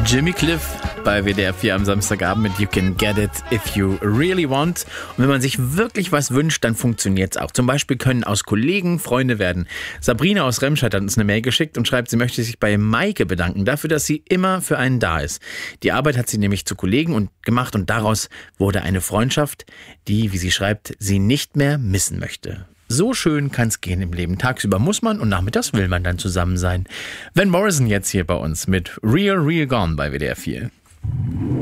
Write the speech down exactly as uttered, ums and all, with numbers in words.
Jimmy Cliff bei W D R vier am Samstagabend mit You Can Get It If You Really Want. Und wenn man sich wirklich was wünscht, dann funktioniert es auch. Zum Beispiel können aus Kollegen Freunde werden. Sabrina aus Remscheid hat uns eine Mail geschickt und schreibt, sie möchte sich bei Maike bedanken dafür, dass sie immer für einen da ist. Die Arbeit hat sie nämlich zu Kollegen und gemacht und daraus wurde eine Freundschaft, die, wie sie schreibt, sie nicht mehr missen möchte. So schön kann es gehen im Leben. Tagsüber muss man und nachmittags will man dann zusammen sein. Van Morrison jetzt hier bei uns mit Real, Real Gone bei W D R vier.